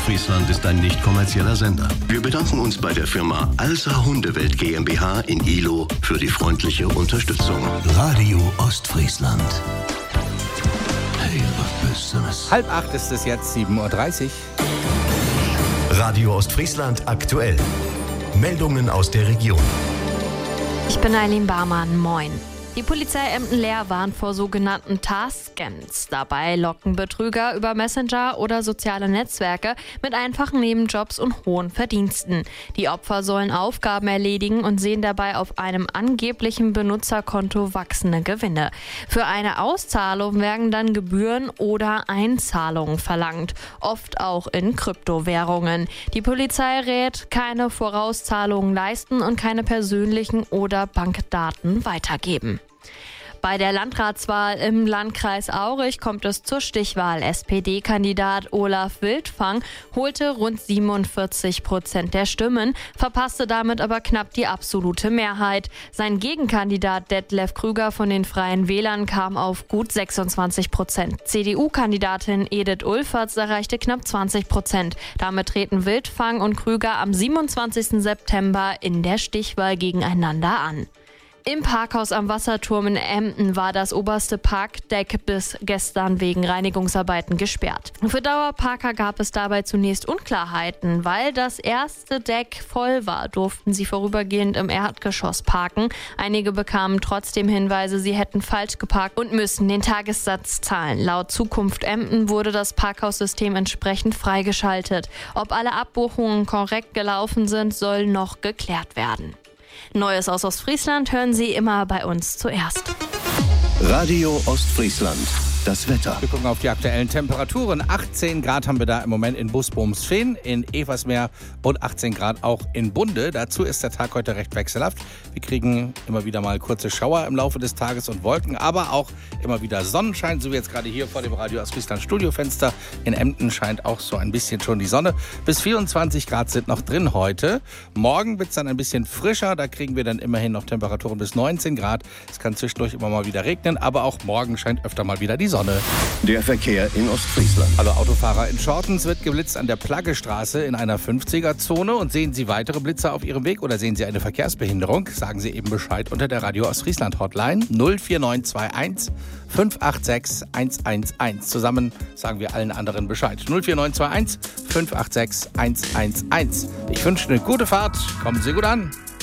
Ostfriesland ist ein nicht kommerzieller Sender. Wir bedanken uns bei der Firma Alsa Hundewelt GmbH in Ihlow für die freundliche Unterstützung. Radio Ostfriesland. Hey, was bist du das? 7:30 ist es jetzt, 7:30 Uhr. Radio Ostfriesland aktuell. Meldungen aus der Region. Ich bin Eileen Barmann, moin. Die Polizei Emden-Leer warnt vor sogenannten Task-Scams. Dabei locken Betrüger über Messenger oder soziale Netzwerke mit einfachen Nebenjobs und hohen Verdiensten. Die Opfer sollen Aufgaben erledigen und sehen dabei auf einem angeblichen Benutzerkonto wachsende Gewinne. Für eine Auszahlung werden dann Gebühren oder Einzahlungen verlangt, oft auch in Kryptowährungen. Die Polizei rät, keine Vorauszahlungen leisten und keine persönlichen oder Bankdaten weitergeben. Bei der Landratswahl im Landkreis Aurich kommt es zur Stichwahl. SPD-Kandidat Olaf Wildfang holte rund 47% der Stimmen, verpasste damit aber knapp die absolute Mehrheit. Sein Gegenkandidat Detlef Krüger von den Freien Wählern kam auf gut 26%. CDU-Kandidatin Edith Ulferts erreichte knapp 20%. Damit treten Wildfang und Krüger am 27. September in der Stichwahl gegeneinander an. Im Parkhaus am Wasserturm in Emden war das oberste Parkdeck bis gestern wegen Reinigungsarbeiten gesperrt. Für Dauerparker gab es dabei zunächst Unklarheiten. Weil das erste Deck voll war, durften sie vorübergehend im Erdgeschoss parken. Einige bekamen trotzdem Hinweise, sie hätten falsch geparkt und müssen den Tagessatz zahlen. Laut Zukunft Emden wurde das Parkhaussystem entsprechend freigeschaltet. Ob alle Abbuchungen korrekt gelaufen sind, soll noch geklärt werden. Neues aus Ostfriesland hören Sie immer bei uns zuerst. Radio Ostfriesland. Das Wetter. Wir gucken auf die aktuellen Temperaturen. 18 Grad haben wir da im Moment in Busboms-Fehn, in Eversmeer und 18 Grad auch in Bunde. Dazu ist der Tag heute recht wechselhaft. Wir kriegen immer wieder mal kurze Schauer im Laufe des Tages und Wolken, aber auch immer wieder Sonnenschein, so wie jetzt gerade hier vor dem Radio Ostfriesland Studiofenster. In Emden scheint auch so ein bisschen schon die Sonne. Bis 24 Grad sind noch drin heute. Morgen wird es dann ein bisschen frischer. Da kriegen wir dann immerhin noch Temperaturen bis 19 Grad. Es kann zwischendurch immer mal wieder regnen, aber auch morgen scheint öfter mal wieder die Sonne. Der Verkehr in Ostfriesland. Hallo Autofahrer, in Schortens wird geblitzt an der Plaggestraße in einer 50er-Zone. Und sehen Sie weitere Blitzer auf Ihrem Weg oder sehen Sie eine Verkehrsbehinderung? Sagen Sie eben Bescheid unter der Radio Ostfriesland Hotline 04921 586 111. Zusammen sagen wir allen anderen Bescheid. 04921 586 111. Ich wünsche eine gute Fahrt. Kommen Sie gut an.